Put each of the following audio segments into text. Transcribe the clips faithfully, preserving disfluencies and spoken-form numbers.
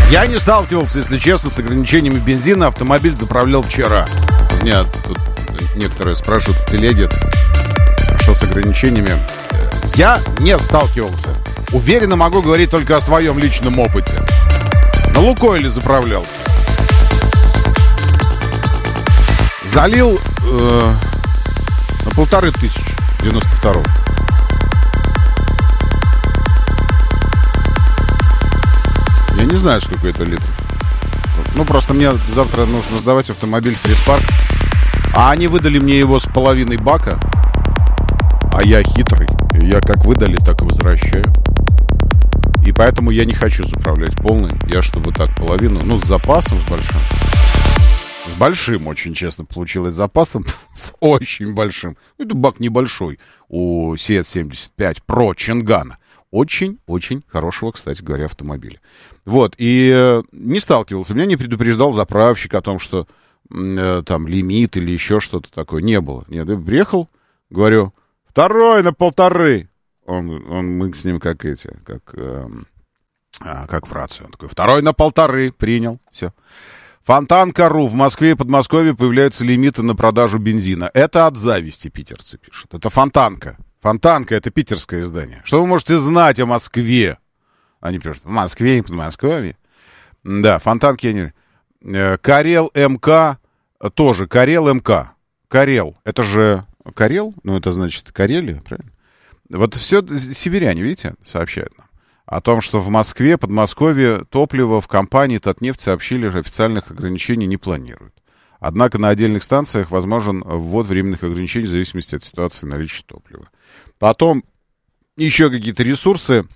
Я не сталкивался, если честно, с ограничениями бензина. Автомобиль заправлял вчера. Меня тут некоторые спрашивают в телеге, что с ограничениями. Я не сталкивался. Уверенно могу говорить только о своем личном опыте. На Лукойле заправлялся. Залил э, на полторы тысячи девяносто второго. Я не знаю, сколько это литров. Ну, просто мне завтра нужно сдавать автомобиль в пресс-парк. А они выдали мне его с половиной бака. А я хитрый. Я как выдали, так и возвращаю. И поэтому я не хочу заправлять полный. Я чтобы так половину, ну, с запасом, с большим. С большим, очень честно, получилось. С запасом, с очень большим. Это бак небольшой у си эс семьдесят пять Pro Чангана. Очень-очень хорошего, кстати говоря, автомобиля. Вот, и э, не сталкивался. Меня не предупреждал заправщик о том, что э, там лимит или еще что-то такое. Не было. Нет, я приехал, говорю, второй на полторы. Он, он, мы с ним как эти, как, э, э, как в рацию. Он такой, второй на полторы. Принял, все. Фонтанка.ру. В Москве и Подмосковье появляются лимиты на продажу бензина. Это от зависти, питерцы пишут. Это Фонтанка. Фонтанка — это питерское издание. Что вы можете знать о Москве? Они пишут, в Москве и Подмосковье. Да, Фонтанки они... Карел МК тоже. Карел МК. Карел. Это же Карел? Ну, это значит Карелия, правильно? Вот все северяне, видите, сообщают нам о том, что в Москве, Подмосковье топливо в компании Татнефть сообщили, что официальных ограничений не планируют. Однако на отдельных станциях возможен ввод временных ограничений в зависимости от ситуации наличия топлива. Потом еще какие-то ресурсы.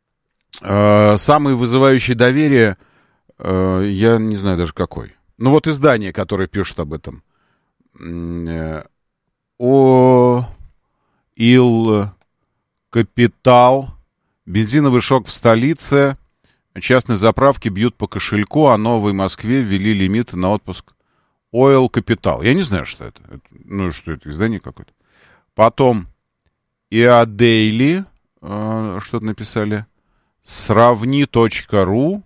Э, самый вызывающий доверие, э, я не знаю даже какой. Ну вот издание, которое пишет об этом. Э, о Ил Капитал. Бензиновый шок в столице. Частные заправки бьют по кошельку, а в Новой Москве ввели лимиты на отпуск. Oil Capital. Я не знаю, что это. это ну, что это, издание какое-то. Потом иа Daily, э, что-то написали. Сравни точка ру.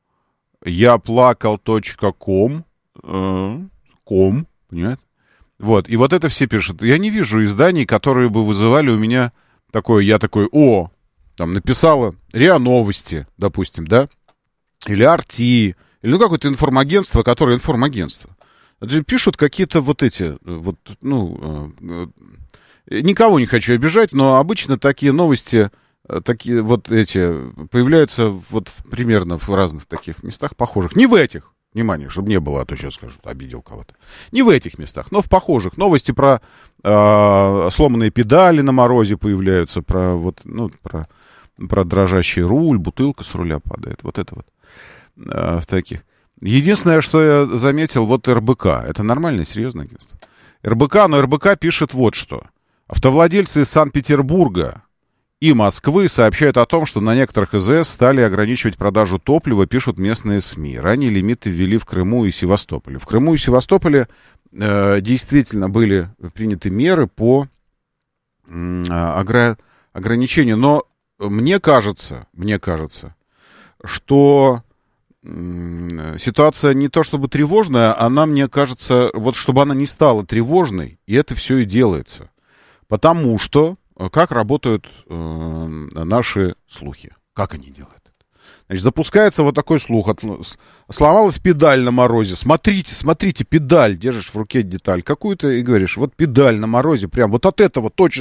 Я плакал точка ком. Э, ком, понимаете? Вот. И вот это все пишут. Я не вижу изданий, которые бы вызывали у меня такое, я такой, о, там написала РИА Новости, допустим, да? Или Арти, или ну какое-то информагентство, которое информагентство. Пишут какие-то вот эти, вот, ну, э, никого не хочу обижать, но обычно такие новости, такие вот эти, появляются вот примерно в разных таких местах похожих. Не в этих, внимание, чтобы не было, а то сейчас скажут, обидел кого-то. Не в этих местах, но в похожих. Новости про э, сломанные педали на морозе появляются, про вот, ну, про, про дрожащий руль, бутылка с руля падает, вот это вот э, в таких. Единственное, что я заметил, вот эр бэ ка. Это нормальное, серьезное агентство. эр бэ ка, но эр бэ ка пишет вот что. Автовладельцы из Санкт-Петербурга и Москвы сообщают о том, что на некоторых и зэ эс стали ограничивать продажу топлива, пишут местные СМИ. Ранее лимиты ввели в Крыму и Севастополе. В Крыму и Севастополе э, действительно были приняты меры по э, огра- ограничению. Но мне кажется, мне кажется, что... ситуация не то чтобы тревожная, она, мне кажется, вот чтобы она не стала тревожной, и это все и делается. Потому что, как работают э, наши слухи? Как они делают это? Значит, запускается вот такой слух. От, сломалась педаль на морозе. Смотрите, смотрите, педаль. Держишь в руке деталь какую-то и говоришь, вот педаль на морозе, прям вот от этого точно